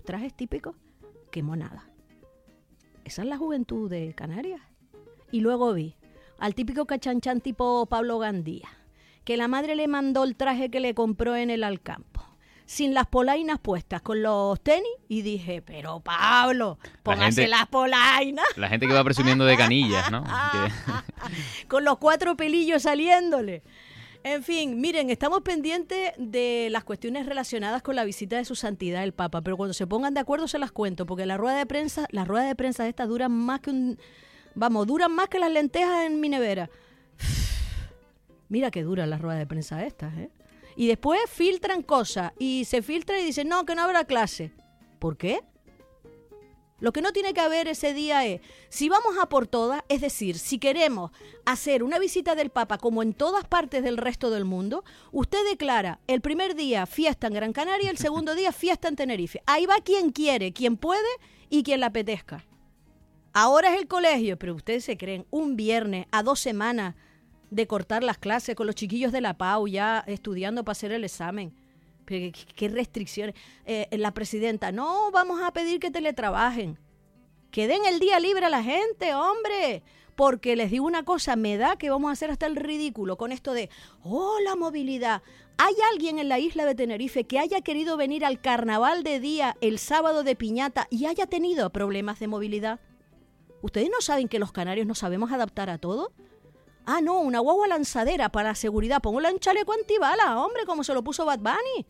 trajes típicos, qué monada. Esa es la juventud de Canarias. Y luego vi al típico cachanchan tipo Pablo Gandía, que la madre le mandó el traje que le compró en el Alcampo, sin las polainas puestas, con los tenis, y dije, pero Pablo, póngase las polainas. La gente que va presumiendo de canillas, ¿no? Con los 4 pelillos saliéndole. En fin, miren, estamos pendientes de las cuestiones relacionadas con la visita de su santidad el Papa, pero cuando se pongan de acuerdo se las cuento, porque las ruedas de prensa estas duran más que duran más que las lentejas en mi nevera. Mira que duran las ruedas de prensa estas, ¿eh? Y después filtran cosas, y se filtran y dicen, no, que no habrá clase. ¿Por qué? Lo que no tiene que haber ese día es, si vamos a por todas, es decir, si queremos hacer una visita del Papa como en todas partes del resto del mundo, usted declara el primer día fiesta en Gran Canaria, el segundo día fiesta en Tenerife. Ahí va quien quiere, quien puede y quien le apetezca. Ahora es el colegio, pero ustedes se creen un viernes a 2 semanas de cortar las clases con los chiquillos de la PAU ya estudiando para hacer el examen. ¿Qué restricciones? La presidenta, no, vamos a pedir que teletrabajen. Que den el día libre a la gente, hombre. Porque les digo una cosa, me da que vamos a hacer hasta el ridículo con esto de, la movilidad. ¿Hay alguien en la isla de Tenerife que haya querido venir al carnaval de día el sábado de piñata y haya tenido problemas de movilidad? ¿Ustedes no saben que los canarios no sabemos adaptar a todo? Ah, no, una guagua lanzadera para la seguridad. Póngala en chaleco antibala, hombre, como se lo puso Bad Bunny.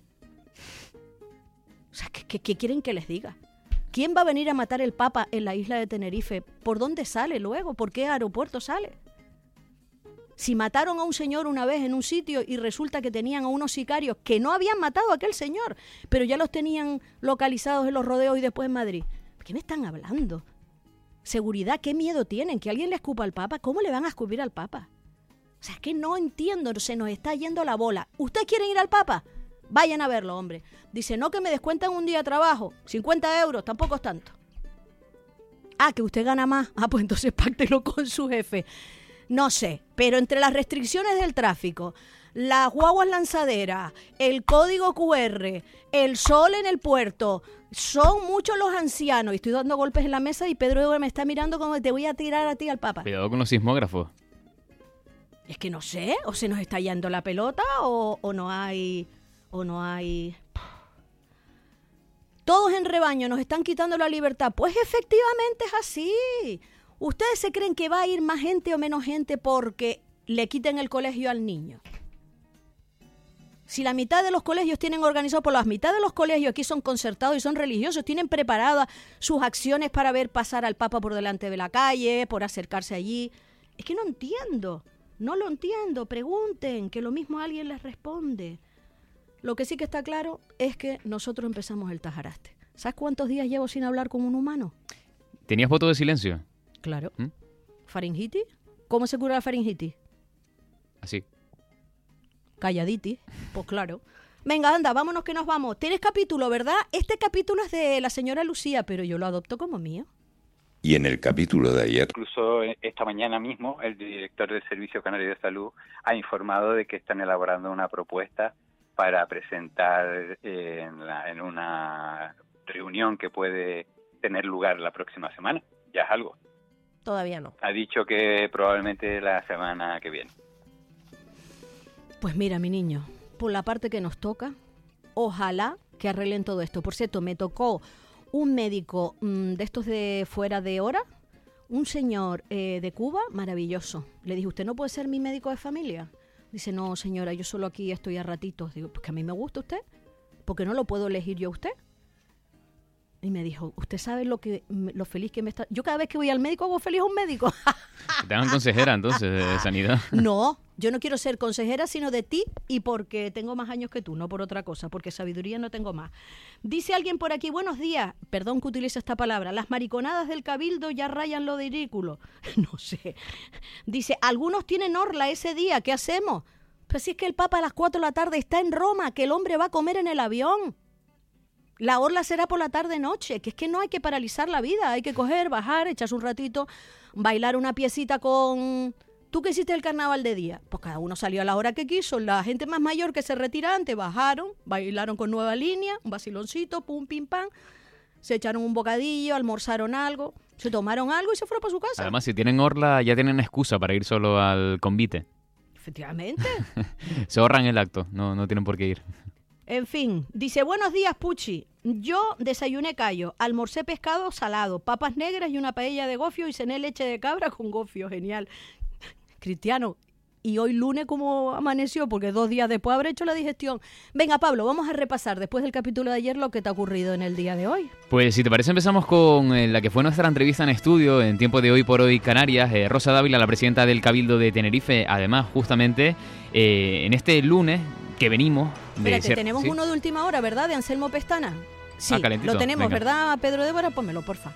O sea, ¿qué quieren que les diga? ¿Quién va a venir a matar el Papa en la isla de Tenerife? ¿Por dónde sale luego? ¿Por qué aeropuerto sale? Si mataron a un señor una vez en un sitio y resulta que tenían a unos sicarios que no habían matado a aquel señor, pero ya los tenían localizados en los rodeos y después en Madrid. ¿De qué me están hablando? Seguridad, ¿qué miedo tienen? ¿Que alguien le escupa al Papa? ¿Cómo le van a escupir al Papa? O sea, es que no entiendo, se nos está yendo la bola. ¿Ustedes quieren ir al Papa? Vayan a verlo, hombre. Dice, no, que me descuentan un día de trabajo. 50 euros, tampoco es tanto. Ah, que usted gana más. Ah, pues entonces páctelo con su jefe. No sé, pero entre las restricciones del tráfico, las guaguas lanzaderas, el código QR, el sol en el puerto, son muchos los ancianos. Y estoy dando golpes en la mesa y Pedro me está mirando como te voy a tirar a ti al Papa. Cuidado con los sismógrafos. Es que no sé, o se nos está yendo la pelota o no hay... Todos en rebaño nos están quitando la libertad. Pues efectivamente es así. ¿Ustedes se creen que va a ir más gente o menos gente porque le quiten el colegio al niño? Si la mitad de los colegios tienen organizado, por la mitad de los colegios aquí son concertados y son religiosos, tienen preparadas sus acciones para ver pasar al Papa por delante de la calle, por acercarse allí. Es que no entiendo, no lo entiendo. Pregunten, que lo mismo alguien les responde. Lo que sí que está claro es que nosotros empezamos el tajaraste. ¿Sabes cuántos días llevo sin hablar con un humano? ¿Tenías voto de silencio? Claro. ¿Faringitis? ¿Cómo se cura la faringitis? Así. Calladitis. Pues claro. Venga, anda, vámonos que nos vamos. Tienes capítulo, ¿verdad? Este capítulo es de la señora Lucía, pero yo lo adopto como mío. Y en el capítulo de ayer... Incluso esta mañana mismo, el director del Servicio Canario de Salud ha informado de que están elaborando una propuesta para presentar en una reunión que puede tener lugar la próxima semana. Ya es algo. Todavía no. Ha dicho que probablemente la semana que viene. Pues mira, mi niño, por la parte que nos toca, ojalá que arreglen todo esto. Por cierto, me tocó un médico de estos de fuera de hora, un señor de Cuba, maravilloso. Le dije, ¿usted no puede ser mi médico de familia? Dice, no, señora, yo solo aquí estoy a ratitos. Digo, pues que a mí me gusta usted, porque no lo puedo elegir yo a usted. Y me dijo, ¿usted sabe lo feliz que me está...? Yo cada vez que voy al médico hago feliz a un médico. ¿Te hagan consejera entonces de sanidad? No, yo no quiero ser consejera, sino de ti y porque tengo más años que tú, no por otra cosa, porque sabiduría no tengo más. Dice alguien por aquí, buenos días, perdón que utilice esta palabra, las mariconadas del cabildo ya rayan lo ridículo. No sé. Dice, algunos tienen orla ese día, ¿qué hacemos? Pues si es que el Papa a las 4 de la tarde está en Roma, que el hombre va a comer en el avión. La orla será por la tarde-noche, que es que no hay que paralizar la vida, hay que coger, bajar, echarse un ratito, bailar una piecita con... ¿Tú qué hiciste el carnaval de día? Pues cada uno salió a la hora que quiso, la gente más mayor que se retira antes, bajaron, bailaron con Nueva Línea, un vaciloncito, pum, pim, pam, se echaron un bocadillo, almorzaron algo, se tomaron algo y se fueron para su casa. Además, si tienen orla, ya tienen excusa para ir solo al convite. Efectivamente. Se ahorran el acto, no tienen por qué ir. En fin, dice, buenos días, Puchi. Yo desayuné callo, almorcé pescado salado, papas negras y una paella de gofio y cené leche de cabra con gofio. Genial. Cristiano, y hoy lunes cómo amaneció, porque 2 días después habré hecho la digestión. Venga, Pablo, vamos a repasar después del capítulo de ayer lo que te ha ocurrido en el día de hoy. Pues si te parece empezamos con la que fue nuestra entrevista en estudio en tiempo de Hoy por Hoy Canarias. Rosa Dávila, la presidenta del Cabildo de Tenerife, además justamente en este lunes que venimos de Espérate, tenemos uno de última hora, ¿verdad? De Anselmo Pestana. Sí, calentito. Lo tenemos, Venga. ¿verdad, Pedro Débora? Pónmelo, porfa.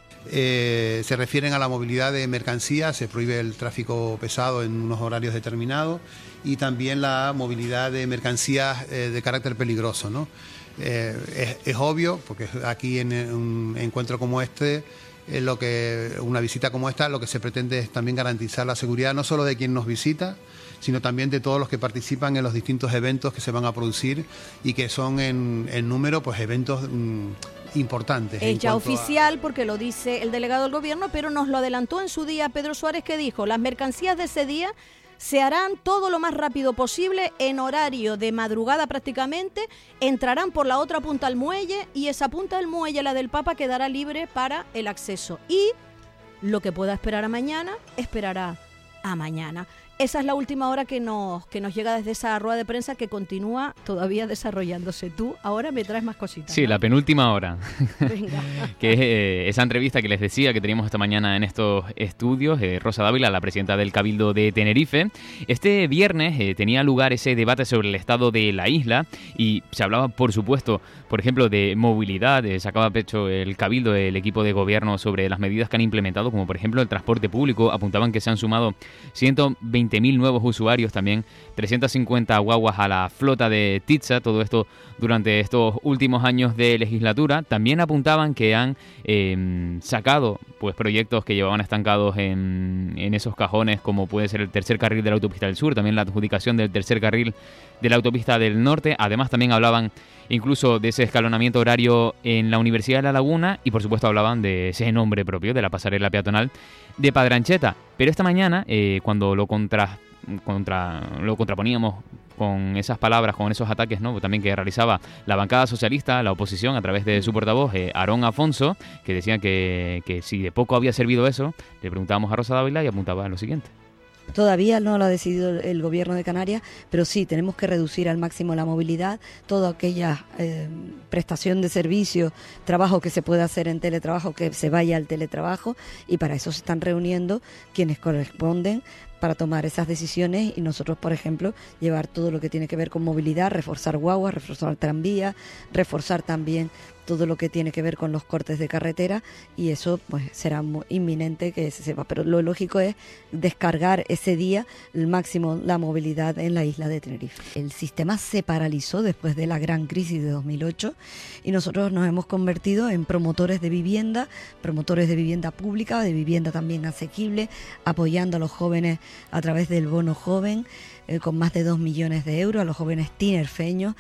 Se refieren a la movilidad de mercancías, se prohíbe el tráfico pesado en unos horarios determinados y también la movilidad de mercancías de carácter peligroso, ¿no? Es obvio, porque aquí en un encuentro como este, una visita como esta, lo que se pretende es también garantizar la seguridad no solo de quien nos visita, sino también de todos los que participan en los distintos eventos que se van a producir y que son en número, pues eventos importantes. Es ya oficial porque lo dice el delegado del gobierno, pero nos lo adelantó en su día Pedro Suárez, que dijo, las mercancías de ese día se harán todo lo más rápido posible en horario de madrugada prácticamente, entrarán por la otra punta al muelle y esa punta del muelle, la del Papa, quedará libre para el acceso. Y lo que pueda esperar a mañana, esperará a mañana. Esa es la última hora que nos llega desde esa rueda de prensa que continúa todavía desarrollándose. Tú ahora me traes más cositas. Sí, ¿no? la penúltima hora. Venga. Que es esa entrevista que les decía que teníamos esta mañana en estos estudios. Rosa Dávila, la presidenta del Cabildo de Tenerife. Este viernes tenía lugar ese debate sobre el estado de la isla y se hablaba, por supuesto, por ejemplo, de movilidad. Sacaba pecho el Cabildo, el equipo de gobierno, sobre las medidas que han implementado, como por ejemplo el transporte público. Apuntaban que se han sumado 120.000 nuevos usuarios, también 350 guaguas a la flota de Titsa, todo esto durante estos últimos años de legislatura. También apuntaban que han sacado pues proyectos que llevaban estancados en esos cajones, como puede ser el tercer carril de la autopista del sur, también la adjudicación del tercer carril de la autopista del norte. Además también hablaban incluso de ese escalonamiento horario en la Universidad de La Laguna y por supuesto hablaban de ese nombre propio de la pasarela peatonal de Padrancheta. Pero esta mañana, cuando lo contraponíamos con esas palabras, con esos ataques, ¿no?, también que realizaba la bancada socialista, la oposición, a través de su portavoz, Aarón Afonso, que decía que si de poco había servido eso, le preguntábamos a Rosa Dávila y apuntaba a lo siguiente. Todavía no lo ha decidido el gobierno de Canarias, pero sí, tenemos que reducir al máximo la movilidad, toda aquella prestación de servicios, trabajo que se pueda hacer en teletrabajo, que se vaya al teletrabajo, y para eso se están reuniendo quienes corresponden para tomar esas decisiones y nosotros, por ejemplo, llevar todo lo que tiene que ver con movilidad, reforzar guaguas, reforzar tranvías, reforzar también todo lo que tiene que ver con los cortes de carretera, y eso pues será muy inminente que se sepa, pero lo lógico es descargar ese día el máximo la movilidad en la isla de Tenerife. El sistema se paralizó después de la gran crisis de 2008 y nosotros nos hemos convertido en promotores de vivienda pública, de vivienda también asequible, apoyando a los jóvenes a través del bono joven, con más de 2 millones de euros a los jóvenes tinerfeños.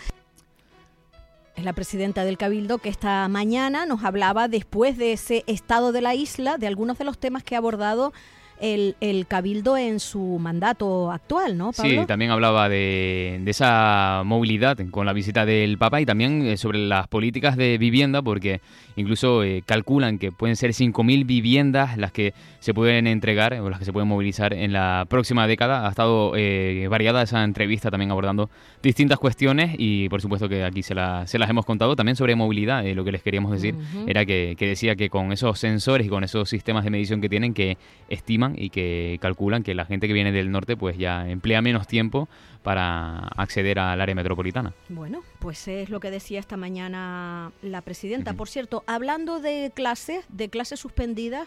Es la presidenta del Cabildo que esta mañana nos hablaba, después de ese estado de la isla, de algunos de los temas que ha abordado el Cabildo en su mandato actual, ¿no, Pablo? Sí, también hablaba de esa movilidad con la visita del Papa y también sobre las políticas de vivienda, porque incluso calculan que pueden ser 5.000 viviendas las que se pueden entregar o las que se pueden movilizar en la próxima década. Ha estado variada esa entrevista, también abordando distintas cuestiones y por supuesto que aquí se las hemos contado. También sobre movilidad, lo que les queríamos decir era que decía que con esos sensores y con esos sistemas de medición que tienen, que estiman y que calculan que la gente que viene del norte pues ya emplea menos tiempo para acceder al área metropolitana. Bueno, pues es lo que decía esta mañana la presidenta. Por cierto, hablando de clases suspendidas,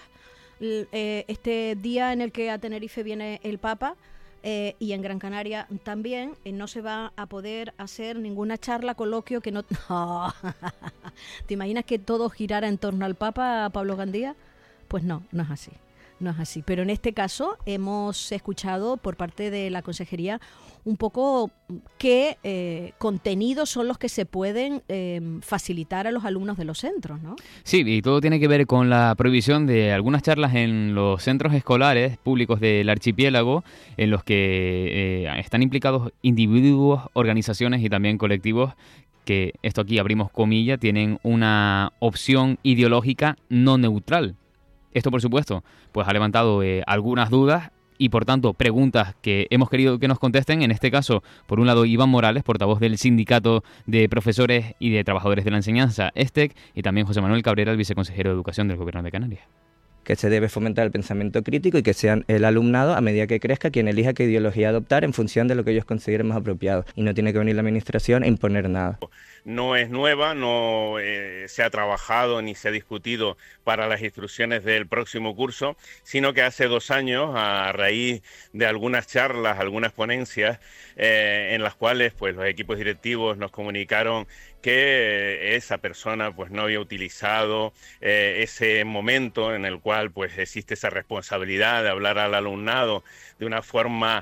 este día en el que a Tenerife viene el Papa, y en Gran Canaria también, no se va a poder hacer ninguna charla, coloquio que no... ¿Te imaginas que todo girara en torno al Papa, Pablo Gandía? Pues no es así. No es así. Pero en este caso hemos escuchado por parte de la Consejería un poco qué contenidos son los que se pueden facilitar a los alumnos de los centros, ¿no? Sí, y todo tiene que ver con la prohibición de algunas charlas en los centros escolares públicos del archipiélago, en los que están implicados individuos, organizaciones y también colectivos que, esto aquí abrimos comillas, tienen una opción ideológica no neutral. Esto, por supuesto, pues ha levantado algunas dudas y, por tanto, preguntas que hemos querido que nos contesten. En este caso, por un lado, Iván Morales, portavoz del Sindicato de Profesores y de Trabajadores de la Enseñanza, ESTEC, y también José Manuel Cabrera, el viceconsejero de Educación del Gobierno de Canarias. Que se debe fomentar el pensamiento crítico y que sea el alumnado, a medida que crezca, quien elija qué ideología adoptar en función de lo que ellos consideren más apropiado. Y no tiene que venir la administración a imponer nada. No es nueva, no se ha trabajado ni se ha discutido para las instrucciones del próximo curso, sino que hace 2 años, a raíz de algunas charlas, algunas ponencias, en las cuales pues los equipos directivos nos comunicaron que esa persona pues no había utilizado ese momento en el cual pues existe esa responsabilidad de hablar al alumnado de una forma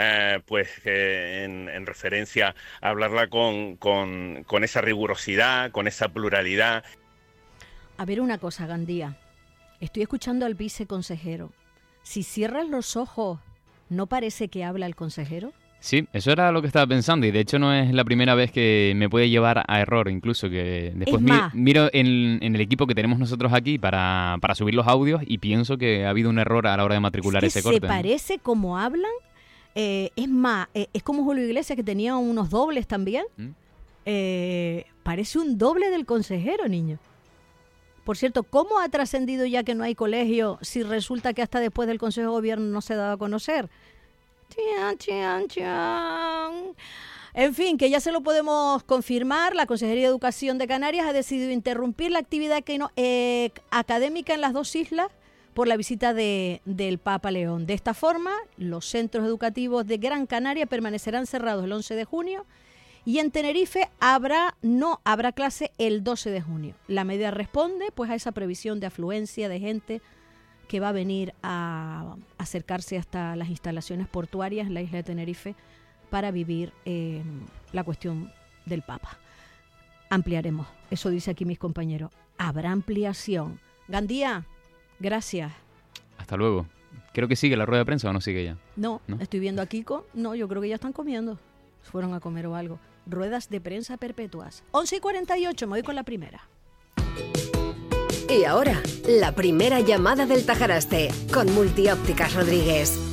en referencia a hablarla con esa rigurosidad, con esa pluralidad. A ver una cosa, Gandía. Estoy escuchando al viceconsejero. Si cierras los ojos, ¿no parece que habla el consejero? Sí, eso era lo que estaba pensando y de hecho no es la primera vez que me puede llevar a error, incluso que después miro en el equipo que tenemos nosotros aquí para subir los audios y pienso que ha habido un error a la hora de matricular ese corte. ¿Se parece como hablan? Es más, es como Julio Iglesias, que tenía unos dobles también. Parece un doble del consejero, niño. Por cierto, ¿cómo ha trascendido ya que no hay colegio si resulta que hasta después del Consejo de Gobierno no se daba a conocer? En fin, que ya se lo podemos confirmar, la Consejería de Educación de Canarias ha decidido interrumpir la actividad académica en las 2 islas por la visita del Papa León. De esta forma, los centros educativos de Gran Canaria permanecerán cerrados el 11 de junio y en Tenerife no habrá clase el 12 de junio. La medida responde pues a esa previsión de afluencia de gente que va a venir a acercarse hasta las instalaciones portuarias en la isla de Tenerife para vivir la cuestión del Papa. Ampliaremos, eso dice aquí mis compañeros. Habrá ampliación. Gandía, gracias. Hasta luego. Creo que sigue la rueda de prensa o no sigue ya. No, estoy viendo a Kiko. No, yo creo que ya están comiendo. Fueron a comer o algo. Ruedas de prensa perpetuas. 11:48, me voy con la primera. Y ahora, la primera llamada del Tajaraste, con Multiópticas Rodríguez.